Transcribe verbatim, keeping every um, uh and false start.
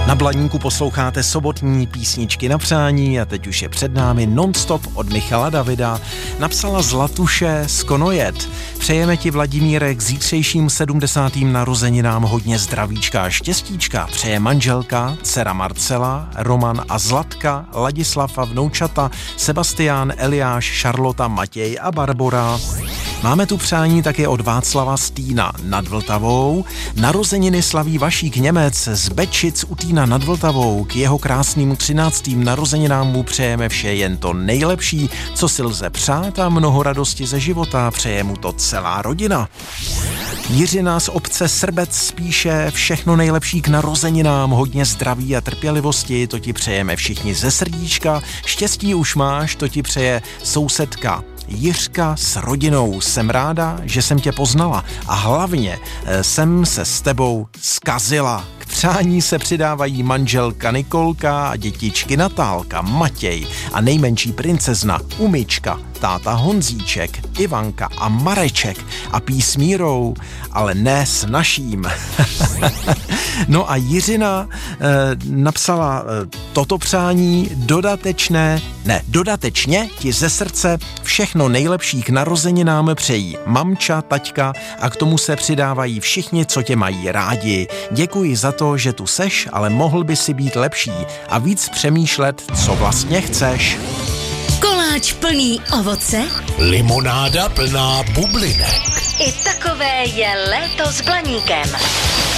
Na Blaníku posloucháte sobotní písničky na přání a teď už je před námi Non-stop od Michala Davida. Napsala Zlatuše z Konojet. Přejeme ti, Vladimíre, k zítřejším sedmdesátým narozeninám hodně zdravíčka a štěstíčka. Přeje manželka, dcera Marcela, Roman a Zlatka, Ladislav a vnoučata, Sebastián, Eliáš, Šarlota, Matěj a Barbora. Máme tu přání také od Václava Stýna nad Vltavou. Narozeniny slaví Vašík Němec z Bečic u Týna nad Vltavou. K jeho krásným třináctým narozeninám mu přejeme vše jen to nejlepší, co si lze přát, a mnoho radosti ze života. Přeje mu to celá rodina. Jiřina z obce Srbec spíše všechno nejlepší k narozeninám, hodně zdraví a trpělivosti, to ti přejeme všichni ze srdíčka. Štěstí už máš, to ti přeje sousedka Jiřka s rodinou. Jsem ráda, že jsem tě poznala a hlavně jsem se s tebou zkazila. K přání se přidávají manželka Nikolka a dětičky Natálka, Matěj a nejmenší princezna Umička, táta Honzíček, Ivanka a Mareček a písmírou, ale ne s naším. No a Jiřina eh, napsala eh, toto přání dodatečné, ne, dodatečně ti ze srdce všechno nejlepší k narozeninám přejí mamča, taťka a k tomu se přidávají všichni, co tě mají rádi. Děkuji za to, že tu seš, ale mohl by si být lepší a víc přemýšlet, co vlastně chceš. Koláč plný ovoce, limonáda plná bublinek. I takové je léto s Blaníkem.